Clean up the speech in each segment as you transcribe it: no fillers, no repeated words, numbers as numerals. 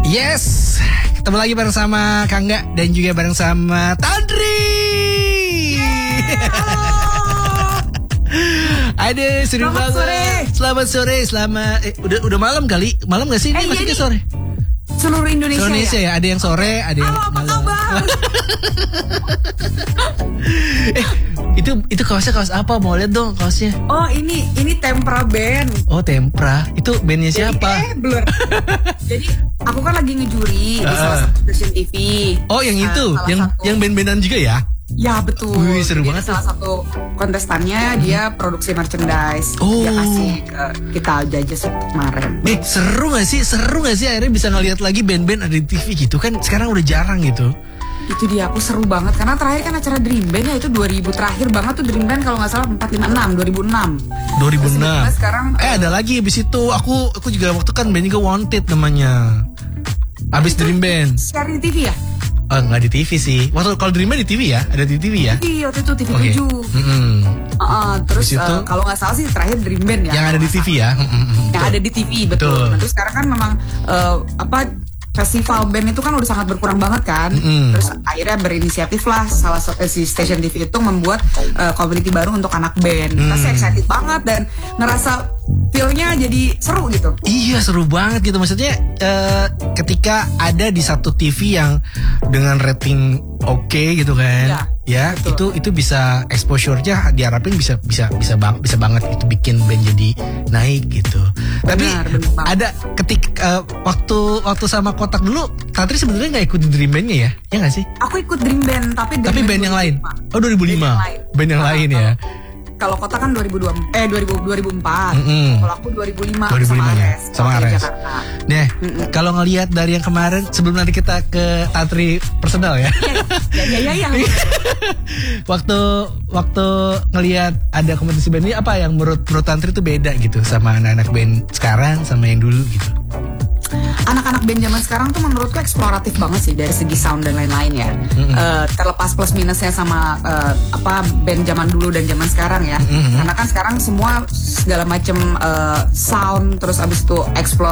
Yes, ketemu lagi bareng sama Kangga dan juga bareng sama Tandri. Ada seru banget. Selamat sore. Udah malam kali. Malam gak sih? Ini masih ke sore. Seluruh Indonesia ya. Ada yang sore, ada yang malam. Itu kaosnya kaos apa? Mau lihat dong kaosnya. Oh, ini Tempra Band. Oh, Tempra. Itu bandnya siapa? Blur. Jadi aku kan lagi ngejuri di salah satu stasiun TV. Oh, yang itu, yang band-bandan juga ya? Ya betul. Wih, seru banget. Salah satu kontestannya dia produksi merchandise. Dia kasih ke kita Judges kemarin. Seru gak sih? Akhirnya bisa ngeliat lagi band-band ada di TV gitu kan? Sekarang udah jarang gitu. Itu dia, aku seru banget karena terakhir kan acara Dream Band ya itu 2000 terakhir banget tuh Dream Band kalau nggak salah 2006. Sekarang ada lagi abis itu aku juga waktu kan band juga Wanted namanya. Abis Dream Band. Siaran di TV ya? Nggak di TV sih. Waktu kalau Dream Band di TV ya, ada di TV ya. Iya, waktu itu TV 7. Terus kalau nggak salah sih terakhir Dream Band ya. Yang ada di TV ya. Yang ada di TV betul. Nah, terus sekarang kan memang festival band itu kan udah sangat berkurang banget kan. Terus akhirnya berinisiatif lah salah satu si stasiun TV itu membuat community baru untuk anak band. Kita sih excited banget dan ngerasa feel-nya jadi seru gitu. Iya, seru banget gitu. Maksudnya ketika ada di satu TV yang dengan rating oke gitu kan. Ya, itu bisa exposure-nya diharapin bisa banget itu bikin band jadi naik gitu. Tapi ada ketika waktu sama Kotak dulu, Tantri sebenarnya nggak ikut di Dream Band-nya ya? Ya nggak sih? Aku ikut Dream Band tapi band yang lain. Oh, 2005. Band yang lain ya. Kalau Kotak kan 2004. Kalau aku 2005 sama Ares. Nah, kalau ngelihat dari yang kemarin sebelum nanti kita ke Tantri personal ya. Iya. Waktu ngelihat ada kompetisi band ini, apa yang menurut Tantri itu beda gitu sama anak-anak band sekarang sama yang dulu gitu? Anak-anak band zaman sekarang tuh menurutku eksploratif banget sih dari segi sound dan lain-lain ya. Terlepas plus minusnya sama band zaman dulu dan zaman sekarang ya. Karena kan sekarang semua segala macam sound terus abis itu explore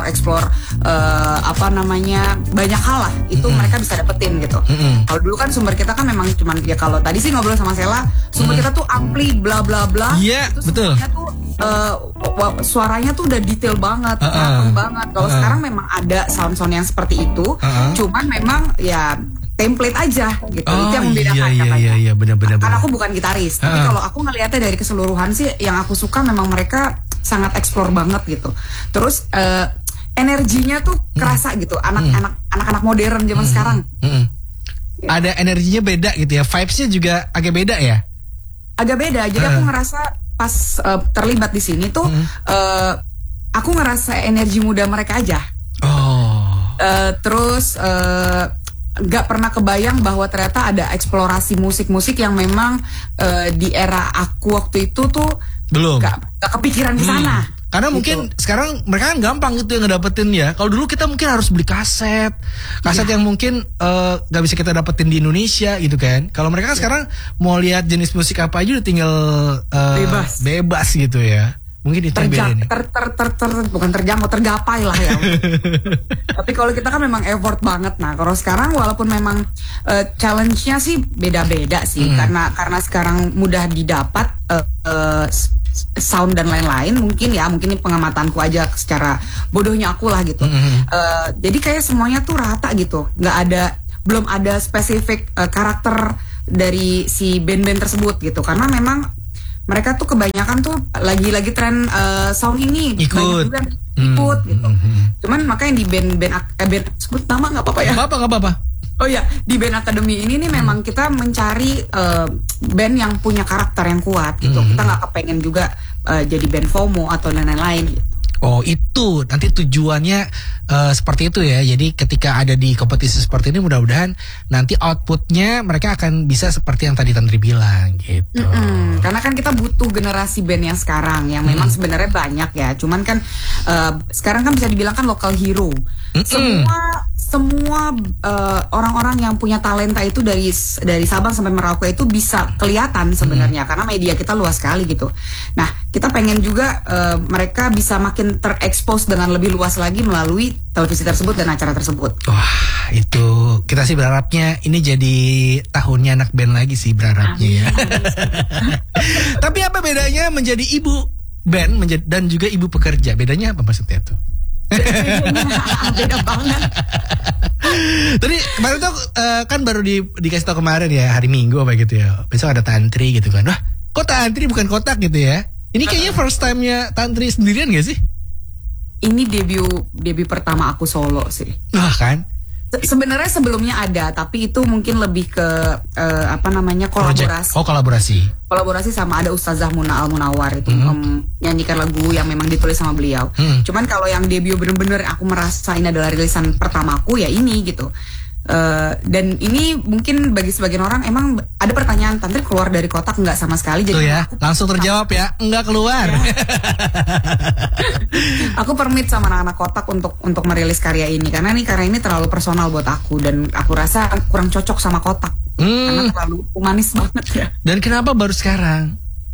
banyak hal lah itu mereka bisa dapetin gitu. Kalau dulu kan sumber kita kan memang cuman ya kalau tadi sih ngobrol sama Sela sumber kita tuh ampli bla bla bla. Iya, betul. Tuh suaranya tuh udah detail banget, matang banget. Kalau sekarang memang ada sound-sound yang seperti itu, cuman memang ya template aja gitu. Itu yang membedakan katanya. Iya, benar. Karena aku bukan gitaris, tapi kalau aku ngelihatnya dari keseluruhan sih, yang aku suka memang mereka sangat explore banget gitu. Terus energinya tuh kerasa gitu, anak-anak modern zaman sekarang. Ada energinya beda gitu ya, vibes-nya juga agak beda ya. Agak beda, jadi aku ngerasa pas terlibat di sini tuh aku ngerasa energi muda mereka aja. Terus nggak pernah kebayang bahwa ternyata ada eksplorasi musik-musik yang memang di era aku waktu itu tuh belum nggak kepikiran di sana. Karena mungkin sekarang mereka kan gampang gitu yang ngedapetin ya. Kalau dulu kita mungkin harus beli kaset yang mungkin gak bisa kita dapetin di Indonesia gitu kan. Kalau mereka kan sekarang mau lihat jenis musik apa aja udah tinggal bebas gitu ya. Mungkin itu bukan terjangkau, tergapai lah ya. Tapi kalau kita kan memang effort banget. Nah, kalau sekarang walaupun memang challenge-nya sih beda-beda sih. Karena sekarang mudah didapat sound dan lain-lain, mungkin ini pengamatanku aja secara bodohnya aku lah gitu. Jadi kayak semuanya tuh rata gitu, belum ada spesifik karakter dari si band-band tersebut gitu, karena memang mereka tuh kebanyakan tuh lagi tren sound ini ikut gitu. Cuman makanya di band sebut nama nggak apa-apa ya? Nggak apa-apa. Oh ya, di band akademi ini nih memang kita mencari band yang punya karakter yang kuat gitu. Kita nggak kepengen juga jadi band FOMO atau lain-lain gitu. Oh, itu nanti tujuannya seperti itu ya. Jadi ketika ada di kompetisi seperti ini, mudah-mudahan nanti outputnya mereka akan bisa seperti yang tadi Tantri bilang gitu. Karena kan kita butuh generasi band yang sekarang yang memang sebenarnya banyak ya. Cuman kan sekarang kan bisa dibilang kan local hero. Semua semua orang-orang yang punya talenta itu dari Sabang sampai Merauke itu bisa kelihatan sebenarnya karena media kita luas sekali gitu. Nah, kita pengen juga mereka bisa makin terekspos dengan lebih luas lagi melalui televisi tersebut dan acara tersebut. Wah, itu kita sih berharapnya ini jadi tahunnya anak band lagi sih berharapnya ya. Tapi apa bedanya menjadi ibu band dan juga ibu pekerja? Bedanya apa maksudnya tuh? Beda banget. Tadi kemarin tuh kan baru dikasih tau kemarin ya, hari Minggu apa gitu ya. Besok ada tantri gitu kan. Wah, kok tantri bukan kotak gitu ya? Ini kayaknya first time-nya tantri sendirian gak sih? Ini debut pertama aku solo sih. Wah kan? Sebenarnya sebelumnya ada, tapi itu mungkin lebih ke kolaborasi. Oh, Kolaborasi sama ada Ustazah Muna Al Munawar itu menyanyikan lagu yang memang ditulis sama beliau. Cuman kalau yang debut bener-bener aku merasa ini adalah rilisan pertamaku ya ini gitu. Dan ini mungkin bagi sebagian orang emang ada pertanyaan, tantri keluar dari kotak nggak sama sekali? Jadi tuh ya, langsung terjawab ya, nggak keluar. Ya. Aku permit sama anak-anak kotak untuk merilis karya ini karena ini terlalu personal buat aku dan aku rasa kurang cocok sama kotak karena terlalu humanis banget ya. Dan kenapa baru sekarang?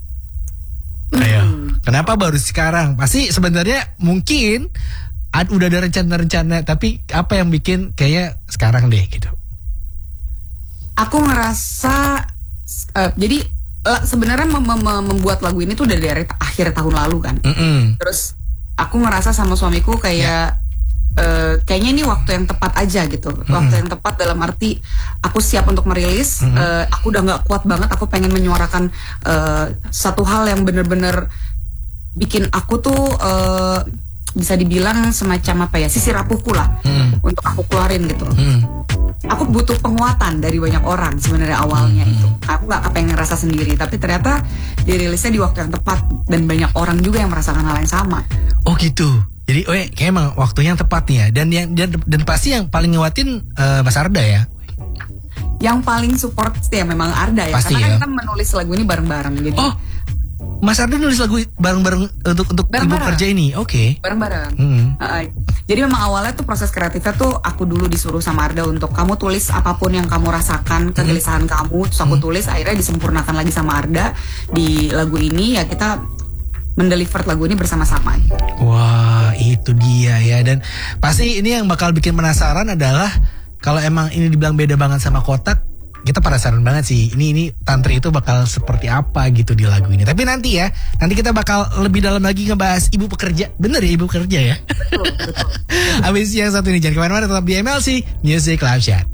Ayo, kenapa baru sekarang? Pasti sebenarnya mungkin udah ada rencana-rencana, tapi apa yang bikin kayaknya sekarang deh gitu? Aku ngerasa jadi sebenarnya membuat lagu ini tuh dari akhir tahun lalu kan. Terus aku ngerasa sama suamiku kayak kayaknya ini waktu yang tepat aja gitu. Waktu yang tepat dalam arti aku siap untuk merilis. Aku udah nggak kuat banget. Aku pengen menyuarakan satu hal yang bener-bener bikin aku tuh bisa dibilang semacam apa ya, sisi rapuhku lah untuk aku keluarin gitu. Aku butuh penguatan dari banyak orang sebenarnya awalnya itu. Aku nggak kepengen rasa sendiri, tapi ternyata dirilisnya di waktu yang tepat dan banyak orang juga yang merasakan hal yang sama. Oh gitu. Jadi kayak emang waktunya yang tepat nih ya. Dan pasti yang paling nguatin Mas Arda ya. Yang paling support ya memang Arda ya. Pasti karena ya. kan kita menulis lagu ini bareng-bareng gitu. Oh, Mas Arda nulis lagu bareng-bareng untuk ibu kerja ini, oke? Bareng-bareng. Jadi memang awalnya tuh proses kreatifnya tuh aku dulu disuruh sama Arda untuk kamu tulis apapun yang kamu rasakan, kegelisahan kamu, terus aku tulis, akhirnya disempurnakan lagi sama Arda di lagu ini ya kita mendeliver lagu ini bersama-sama. Wah, itu dia ya. Dan pasti ini yang bakal bikin penasaran adalah kalau emang ini dibilang beda banget sama kotak, kita penasaran banget sih. Ini tantri itu bakal seperti apa gitu di lagu ini. Tapi nanti kita bakal lebih dalam lagi ngebahas ibu pekerja. Bener ya, ibu pekerja ya? Betul. Abis yang satu ini jangan kemana-mana, tetap di MLC Music Live Chat.